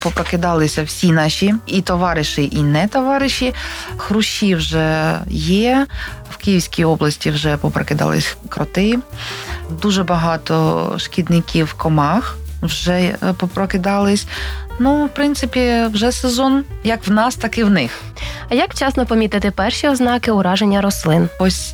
Попрокидалися всі наші і товариші, і не товариші. Хрущі вже є. В Київській області вже попрокидались кроти. Дуже багато шкідників комах вже попрокидались. В принципі, вже сезон як в нас, так і в них. А як вчасно помітити перші ознаки ураження рослин?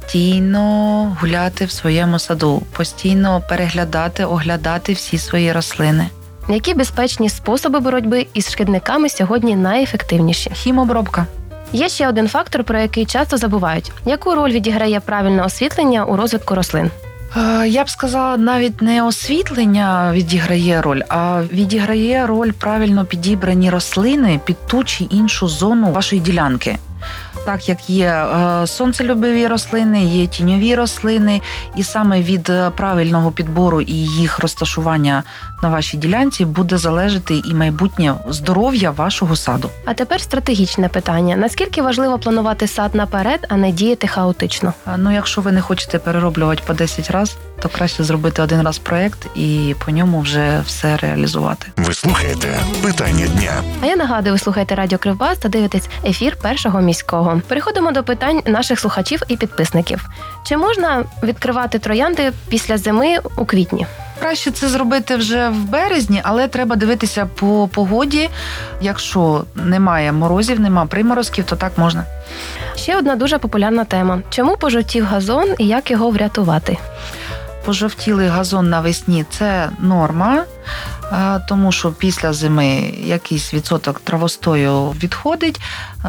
Постійно гуляти в своєму саду, постійно переглядати, оглядати всі свої рослини. Які безпечні способи боротьби із шкідниками сьогодні найефективніші? Хімобробка. Є ще один фактор, про який часто забувають. Яку роль відіграє правильне освітлення у розвитку рослин? Я б сказала, навіть не освітлення відіграє роль, а відіграє роль правильно підібрані рослини під ту чи іншу зону вашої ділянки. Так як є сонцелюбиві рослини, є тіньові рослини, і саме від правильного підбору і їх розташування на вашій ділянці буде залежати і майбутнє здоров'я вашого саду. А тепер стратегічне питання. Наскільки важливо планувати сад наперед, а не діяти хаотично? Якщо ви не хочете перероблювати по 10 разів, то краще зробити один раз проєкт і по ньому вже все реалізувати. Ви слухаєте «Питання дня». А я нагадую, ви слухаєте Радіо Кривбас та дивитесь ефір Першого міського. Переходимо до питань наших слухачів і підписників. Чи можна відкривати троянди після зими у квітні? Краще це зробити вже в березні, але треба дивитися по погоді. Якщо немає морозів, немає приморозків, то так можна. Ще одна дуже популярна тема. Чому пожовтів газон і як його врятувати? Пожовтілий газон навесні – це норма, тому що після зими якийсь відсоток травостою відходить.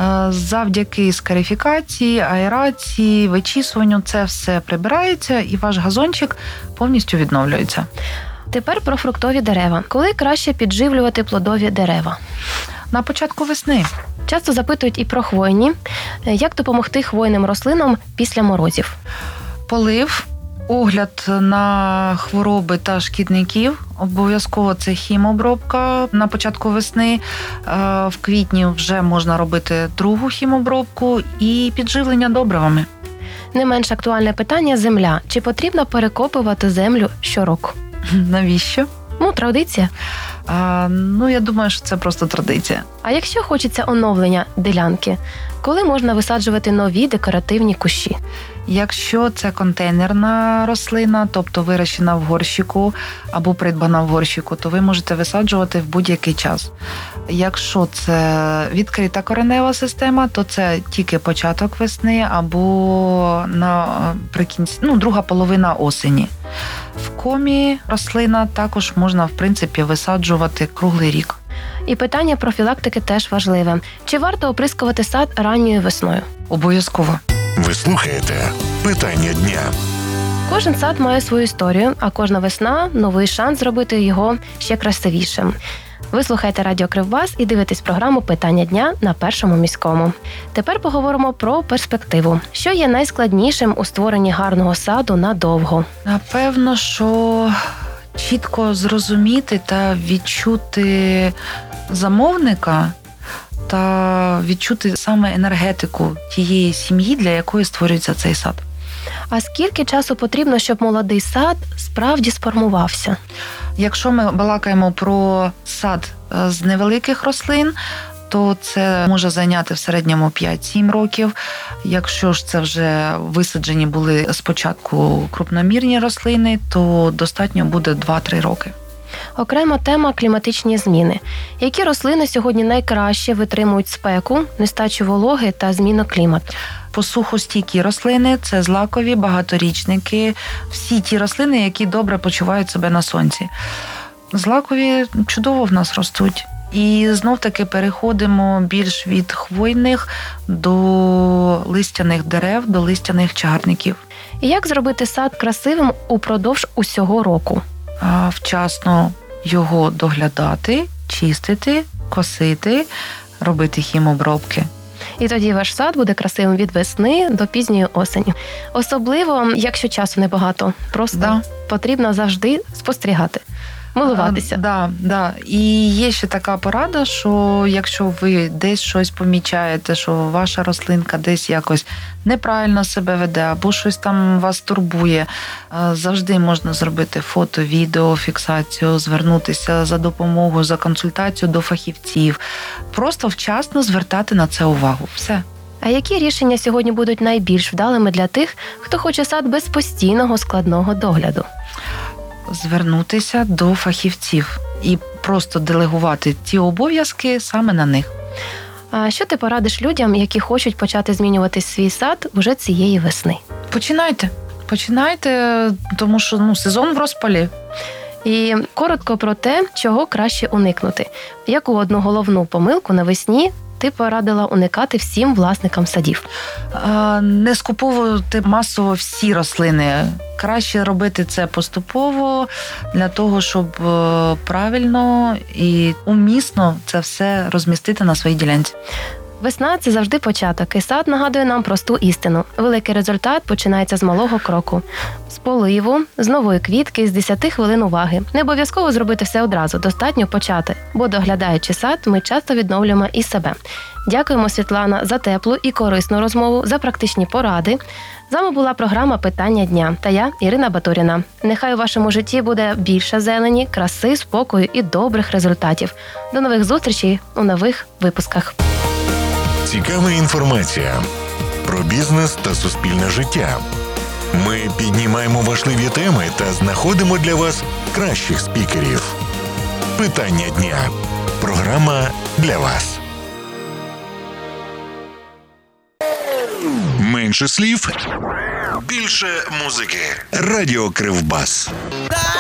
Завдяки скарифікації, аерації, вичісуванню це все прибирається і ваш газончик повністю відновлюється. Тепер про фруктові дерева. Коли краще підживлювати плодові дерева? На початку весни. Часто запитують і про хвойні. Як допомогти хвойним рослинам після морозів? Полив. Огляд на хвороби та шкідників. Обов'язково це хімобробка на початку весни. В квітні вже можна робити другу хімобробку і підживлення добривами. Не менш актуальне питання – земля. Чи потрібно перекопувати землю щороку? Навіщо? Традиція. Я думаю, що це просто традиція. А якщо хочеться оновлення ділянки, коли можна висаджувати нові декоративні кущі? Якщо це контейнерна рослина, тобто вирощена в горщику або придбана в горщику, то ви можете висаджувати в будь-який час. Якщо це відкрита коренева система, то це тільки початок весни або наприкінці, друга половина осені. В комі рослина також можна, в принципі, висаджувати круглий рік. І питання профілактики теж важливе. Чи варто оприскувати сад ранньою весною? Обов'язково. Ви слухаєте «Питання дня». Кожен сад має свою історію, а кожна весна – новий шанс зробити його ще красивішим. Ви слухаєте Радіо Кривбас і дивитесь програму «Питання дня» на Першому міському. Тепер поговоримо про перспективу. Що є найскладнішим у створенні гарного саду надовго? Напевно, що чітко зрозуміти та відчути замовника та відчути саме енергетику тієї сім'ї, для якої створюється цей сад. А скільки часу потрібно, щоб молодий сад справді сформувався? Якщо ми балакаємо про сад з невеликих рослин, то це може зайняти в середньому 5-7 років. Якщо ж це вже висаджені були спочатку крупномірні рослини, то достатньо буде 2-3 роки. Окрема тема – кліматичні зміни. Які рослини сьогодні найкраще витримують спеку, нестачу вологи та зміну клімату? Посухостійкі рослини – це злакові, багаторічники, всі ті рослини, які добре почувають себе на сонці. Злакові чудово в нас ростуть. І знов-таки переходимо більш від хвойних до листяних дерев, до листяних чагарників. І як зробити сад красивим упродовж усього року? Вчасно його доглядати, чистити, косити, робити хімобробки. І тоді ваш сад буде красивим від весни до пізньої осені. Особливо, якщо часу небагато, просто потрібно завжди спостерігати. милуватися. Да. І є ще така порада, що якщо ви десь щось помічаєте, що ваша рослинка десь якось неправильно себе веде, або щось там вас турбує, завжди можна зробити фото, відео, фіксацію, звернутися за допомогою, за консультацією до фахівців. Просто вчасно звертати на це увагу. Все. А які рішення сьогодні будуть найбільш вдалими для тих, хто хоче сад без постійного складного догляду? Звернутися до фахівців і просто делегувати ті обов'язки саме на них. А що ти порадиш людям, які хочуть почати змінювати свій сад уже цієї весни? Починайте, тому що сезон в розпалі. І коротко про те, чого краще уникнути. Яку одну головну помилку навесні ти порадила уникати всім власникам садів? Не скуповувати масово всі рослини. Краще робити це поступово, для того, щоб правильно і умісно це все розмістити на своїй ділянці. Весна – це завжди початок, і сад нагадує нам просту істину. Великий результат починається з малого кроку. З поливу, з нової квітки, з 10 хвилин уваги. Не обов'язково зробити все одразу, достатньо почати. Бо доглядаючи сад, ми часто відновлюємо і себе. Дякуємо, Світлана, за теплу і корисну розмову, за практичні поради. З вами була програма «Питання дня» та я, Ірина Батуріна. Нехай у вашому житті буде більше зелені, краси, спокою і добрих результатів. До нових зустрічей у нових випусках. Цікава інформація про бізнес та суспільне життя. Ми піднімаємо важливі теми та знаходимо для вас кращих спікерів. Питання дня. Програма для вас. Менше слів, більше музики. Радіо Кривбас.